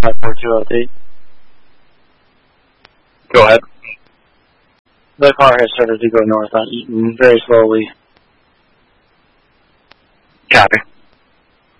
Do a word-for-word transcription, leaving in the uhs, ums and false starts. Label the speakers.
Speaker 1: five four two oh eight.
Speaker 2: Go ahead.
Speaker 1: The car has started to go north on Eaton very slowly.
Speaker 2: Copy.